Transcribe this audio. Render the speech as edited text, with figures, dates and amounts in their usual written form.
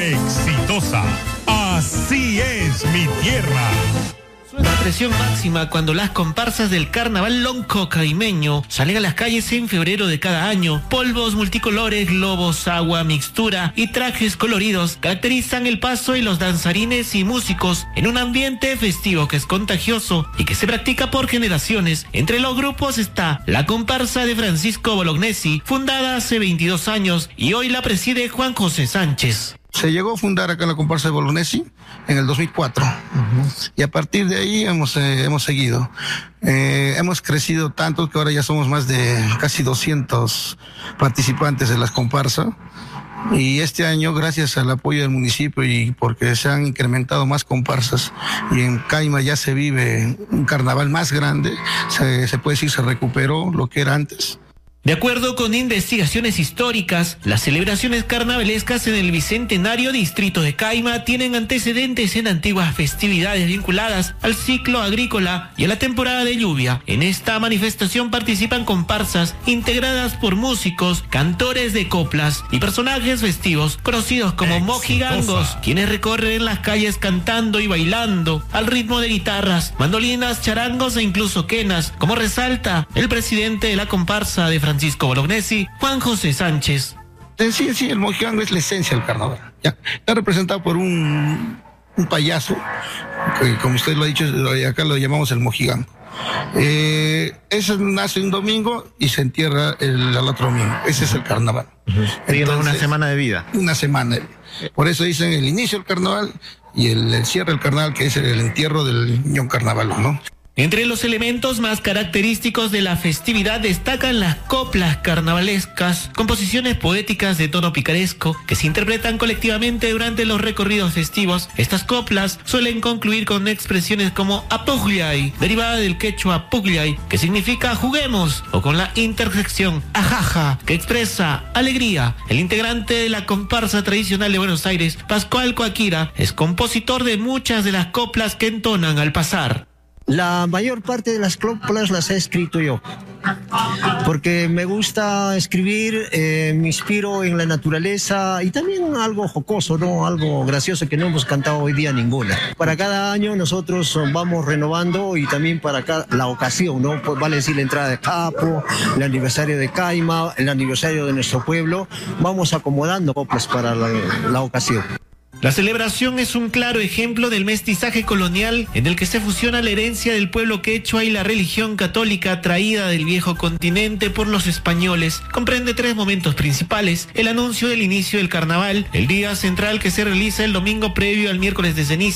exitosa. Así es mi tierra. La presión máxima cuando las comparsas del carnaval lonco caimeño salen a las calles en febrero de cada año. Polvos multicolores, globos, agua, mixtura y trajes coloridos caracterizan el paso de los danzarines y músicos en un ambiente festivo que es contagioso y que se practica por generaciones. Entre los grupos está la comparsa de Francisco Bolognesi, fundada hace 22 años y hoy la preside Juan José Sánchez. Se llegó a fundar acá la comparsa de Bolognesi en el 2004 y a partir de ahí hemos seguido. Hemos crecido tanto que ahora ya somos más de casi 200 participantes de las comparsas y este año, gracias al apoyo del municipio y porque se han incrementado más comparsas y en Caima ya se vive un carnaval más grande, se puede decir se recuperó lo que era antes. De acuerdo con investigaciones históricas, las celebraciones carnavalescas en el Bicentenario Distrito de Caima tienen antecedentes en antiguas festividades vinculadas al ciclo agrícola y a la temporada de lluvia. En esta manifestación participan comparsas integradas por músicos, cantores de coplas y personajes festivos conocidos como mojigangos, quienes recorren las calles cantando y bailando al ritmo de guitarras, mandolinas, charangos e incluso quenas, como resalta el presidente de la comparsa de Francisco Bolognesi, Juan José Sánchez. Sí, el mojigango es la esencia del carnaval. Está representado por un payaso, que como usted lo ha dicho, acá lo llamamos el mojigango. Ese nace un domingo y se entierra el otro domingo. Ese es el carnaval. Tiene una semana de vida. Una semana. Por eso dicen el inicio del carnaval y el cierre del carnaval, que es el entierro del niño carnaval, ¿no? Entre los elementos más característicos de la festividad destacan las coplas carnavalescas, composiciones poéticas de tono picaresco que se interpretan colectivamente durante los recorridos festivos. Estas coplas suelen concluir con expresiones como apugliay, derivada del quechua pugliay, que significa juguemos, o con la intersección ajaja, que expresa alegría. El integrante de la comparsa tradicional de Buenos Aires, Pascual Coaquira, es compositor de muchas de las coplas que entonan al pasar. La mayor parte de las coplas las he escrito yo, porque me gusta escribir, me inspiro en la naturaleza y también algo jocoso, ¿no? Algo gracioso que no hemos cantado hoy día ninguna. Para cada año nosotros vamos renovando y también para la ocasión, ¿no? Pues vale decir la entrada de Capo, el aniversario de Caima, el aniversario de nuestro pueblo, vamos acomodando coplas para la ocasión. La celebración es un claro ejemplo del mestizaje colonial en el que se fusiona la herencia del pueblo quechua y la religión católica traída del viejo continente por los españoles. Comprende 3 momentos principales: el anuncio del inicio del carnaval, el día central que se realiza el domingo previo al miércoles de ceniza,